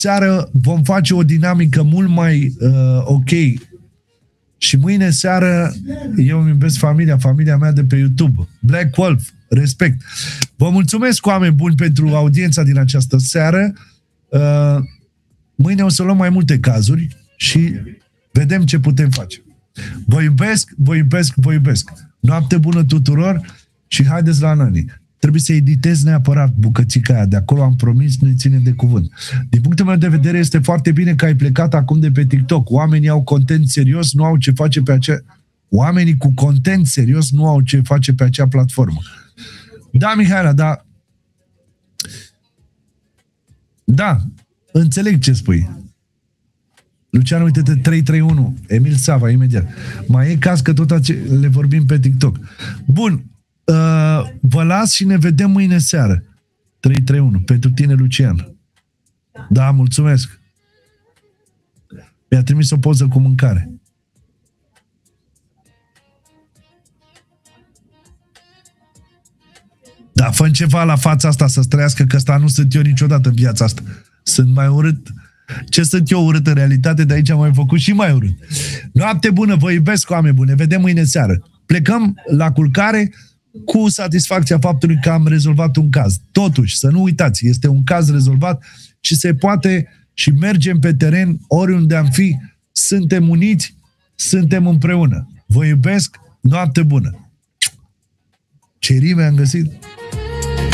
seară vom face o dinamică mult mai ok. Și mâine seară eu îmi iubesc familia mea de pe YouTube. Black Wolf, respect. Vă mulțumesc, oameni buni, pentru audiența din această seară. Mâine o să luăm mai multe cazuri și vedem ce putem face. Vă iubesc, vă iubesc, vă iubesc. Noapte bună tuturor și haideți la Nani. Trebuie să editez neapărat bucățica aia. De acolo am promis, ne ține de cuvânt. Din punctul meu de vedere, este foarte bine că ai plecat acum de pe TikTok. Oamenii au content serios, nu au ce face pe acea... Oamenii cu content serios nu au ce face pe acea platformă. Da, Mihaela, da. Da, înțeleg ce spui. Lucian, uite-te, 331. Emil Sava, imediat. Mai e caz că tot le vorbim pe TikTok. Bun. Vă las și ne vedem mâine seară. 331. Pentru tine, Lucian. Da, mulțumesc. Mi-a trimis o poză cu mâncare. Da, fă ceva la fața asta să trăiască, că ăsta nu sunt eu niciodată în viața asta. Sunt mai urât. Ce sunt eu urât în realitate, de aici am mai făcut și mai urât. Noapte bună, vă iubesc, oameni buni. Ne vedem mâine seară. Plecăm la culcare cu satisfacția faptului că am rezolvat un caz. Totuși, să nu uitați, este un caz rezolvat și se poate și mergem pe teren oriunde am fi. Suntem uniți, suntem împreună. Vă iubesc, noapte bună. Ce rime am găsit!